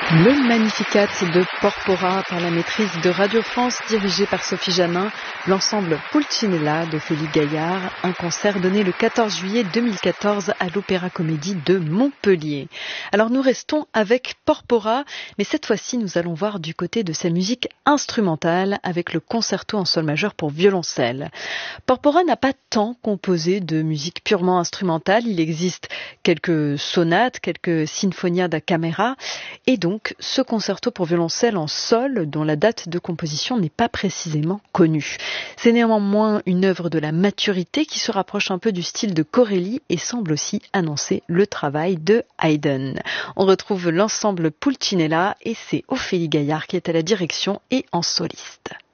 Le Magnificat de Porpora par la maîtrise de Radio France dirigée par Sophie Jamin, l'ensemble Pulcinella d'Ophélie Gaillard, un concert donné le 14 juillet 2014 à l'Opéra Comédie de Montpellier. Alors nous restons avec Porpora, mais cette fois-ci nous allons voir du côté de sa musique instrumentale avec le concerto en sol majeur pour violoncelle. Porpora n'a pas tant composé de musique purement instrumentale, il existe quelques sonates, quelques sinfonia da camera et donc ce concerto pour violoncelle en sol dont la date de composition n'est pas précisément connue. C'est néanmoins une œuvre de la maturité qui se rapproche un peu du style de Corelli et semble aussi annoncer le travail de Haydn. On retrouve l'ensemble Pulcinella et c'est Ophélie Gaillard qui est à la direction et en soliste.